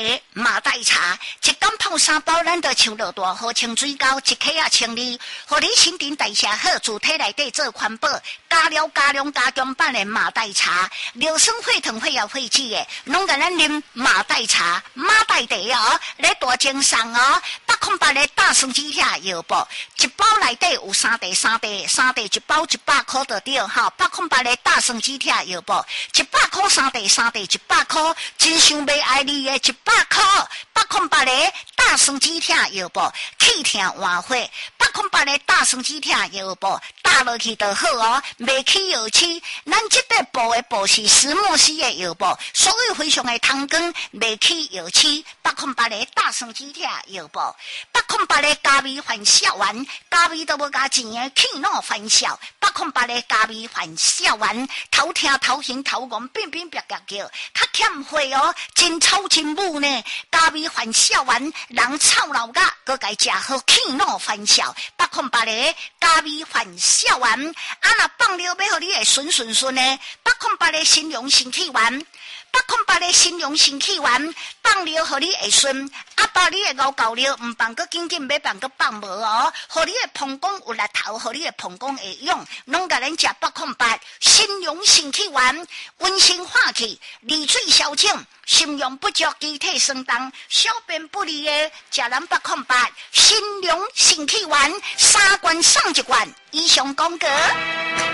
个马黛茶，一缸泡3包，咱就像落大河清水沟，一克啊清理，互你新陈代谢好，主体内底做环保，加料加量加强版的马黛茶，硫酸血糖血压血脂的，拢甲咱啉马黛茶、马黛茶哦，来大精上哦，808的大生肌贴药包，一包内底有3袋一包100块就对哈，808的大生肌贴药包，100块3袋100块，真想要爱你的100块，808的大生肌贴药包，气疼换火，808的大生肌贴药包，打落去就好哦，袂起药气。咱这个补的补是石墨烯的药包，所有非常的汤光，袂起药气。808的大生肌贴药包，808的加味还笑丸，加味都无加钱的气脑反笑。808的加味还笑丸，头疼头晕头晕，变变别别叫，较欠火哦，真臭真母呢。加味还笑丸，人臭老家，佮该食好气脑反笑。808的加味还笑丸，啊若放了要互你会顺顺顺呢。808的新荣新气丸。808的新荣新气丸，放了互你会顺，啊把你的熬够了，唔放个紧紧，要放个放无哦，互你的膀胱有力头，互你的膀胱会用，拢甲咱食808新荣新气丸，温馨化气，利水消肿，心阳不足，机体酸重，小便不利的，食咱808新荣新气丸，3罐送1罐，以上讲过。